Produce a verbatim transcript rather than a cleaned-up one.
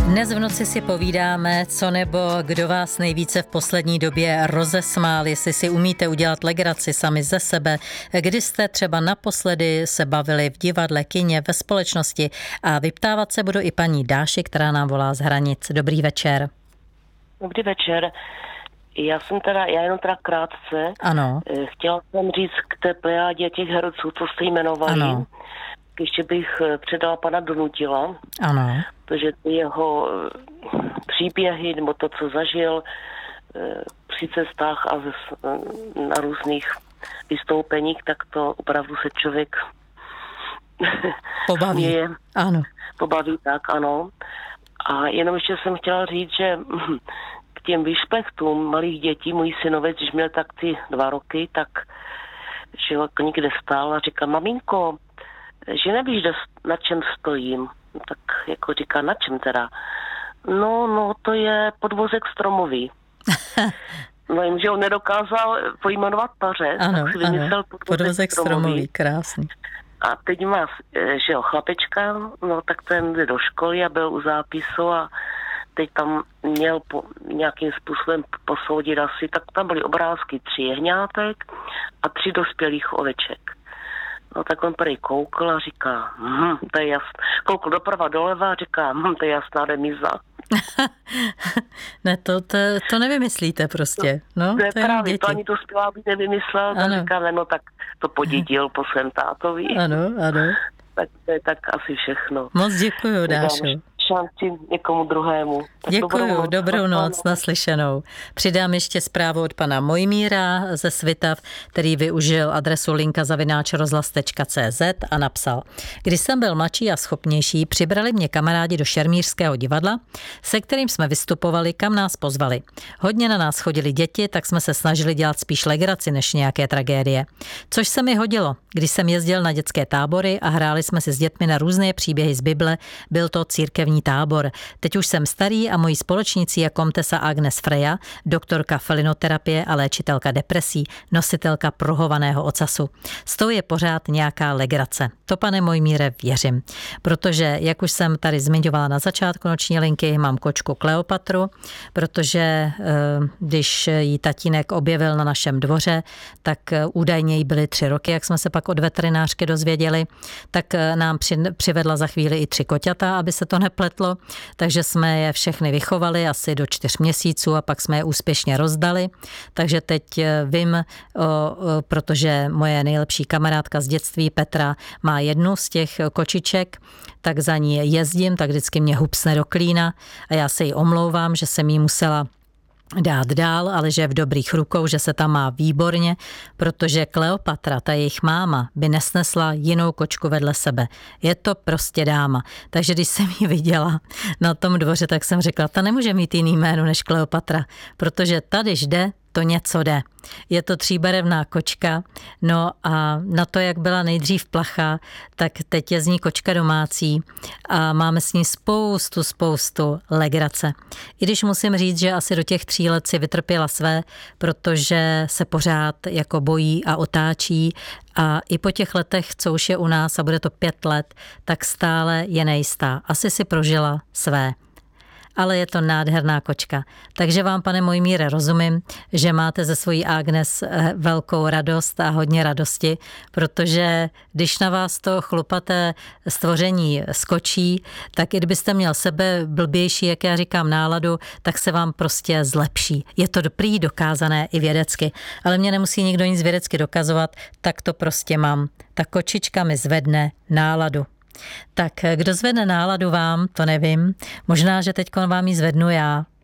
Dnes v noci si povídáme, co nebo kdo vás nejvíce v poslední době rozesmál, jestli si umíte udělat legraci sami ze sebe, kdy jste třeba naposledy se bavili v divadle, kině, ve společnosti, a vyptávat se budu i paní Dáši, která nám volá z Hranic. Dobrý večer. Dobrý večer. Já jsem teda, já jenom teda krátce. Ano. Chtěla jsem říct k té plejádě těch herců, co jste jmenovali. Ano. Ještě bych předala pana Donutila. Ano. Protože ty jeho příběhy, nebo to, co zažil při cestách a na různých vystoupeních, tak to opravdu se člověk pobaví. Je, ano. Pobaví, tak ano. A jenom ještě jsem chtěla říct, že k těm vyšpechtům malých dětí, můj synovec, když měl tak ty dva roky, tak šel někde stál a říkal, maminko, že nevíš, na čem stojím. Tak jako říká, na čem teda? No, no, to je podvozek stromový. No jim, že on nedokázal pojmenovat pařez, ano, tak si vymyslel podvozek, podvozek stromový. stromový. Krásný. A teď má, že jo, chlapečka, no tak ten jde do školy a byl u zápisu a teď tam měl po, nějakým způsobem posoudit asi, tak tam byly obrázky tři jehňátek a tři dospělých oveček. No tak on prý koukl a říká, hm, to je jasné. Koukl doprava doleva a říká, hm, to je jasná remíza. Ne, to, to, to nevymyslíte prostě. No, to je to právě, děti. to ani to zpěvák by nevymyslel. Tak říká, no tak to podědil po svém tátovi. Ano, ano. Tak to je tak asi všechno. Moc děkuju, Dášo. Šanci někomu druhému. Tak děkuju, dobrou noc, dobrou noc, naslyšenou. Přidám ještě zprávu od pana Mojmíra ze Svitav, který využil adresu linka zavináč rozhlas tečka cé zet a napsal: Když jsem byl mladší a schopnější, přibrali mě kamarádi do Šermířského divadla, se kterým jsme vystupovali, kam nás pozvali. Hodně na nás chodili děti, tak jsme se snažili dělat spíš legraci než nějaké tragédie. Což se mi hodilo, když jsem jezdil na dětské tábory a hráli jsme si s dětmi na různé příběhy z Bible, byl to církevní tábor. Teď už jsem starý a mojí společnicí je komtesa Agnes Freja, doktorka felinoterapie a léčitelka depresí, nositelka pruhovaného ocasu. S tou je pořád nějaká legrace. To, pane Mojmíre, věřím. Protože, jak už jsem tady zmiňovala na začátku noční linky, mám kočku Kleopatru, protože když jí tatínek objevil na našem dvoře, tak údajně jí byly tři roky, jak jsme se pak od veterinářky dozvěděli, tak nám přivedla za chvíli i tři koťata, aby se to nepletlo. Takže jsme je všechny vychovali asi do čtyř měsíců a pak jsme je úspěšně rozdali. Takže teď vím, o, o, protože moje nejlepší kamarádka z dětství Petra má jednu z těch kočiček, tak za ní jezdím, tak vždycky mě hupsne do klína a já se jí omlouvám, že jsem jí musela dát dál, ale že je v dobrých rukou, že se tam má výborně, protože Kleopatra, ta jejich máma, by nesnesla jinou kočku vedle sebe. Je to prostě dáma. Takže když jsem ji viděla na tom dvoře, tak jsem řekla, ta nemůže mít jiný jméno než Kleopatra, protože tady jde, to něco jde. Je to tříbarevná kočka, no a na to, jak byla nejdřív plachá, tak teď je z ní kočka domácí a máme s ní spoustu, spoustu legrace. I když musím říct, že asi do těch tří let si vytrpěla své, protože se pořád jako bojí a otáčí a i po těch letech, co už je u nás a bude to pět let, tak stále je nejistá. Asi si prožila své. Ale je to nádherná kočka. Takže vám, pane Mojmíre, rozumím, že máte ze svojí Agnes velkou radost a hodně radosti, protože když na vás to chlupaté stvoření skočí, tak i kdybyste měl sebe blbější, jak já říkám, náladu, tak se vám prostě zlepší. Je to prý dokázané i vědecky, ale mě nemusí nikdo nic vědecky dokazovat, tak to prostě mám. Ta kočička mi zvedne náladu. Tak kdo zvedne náladu vám, to nevím. Možná, že teď vám ji zvednu já.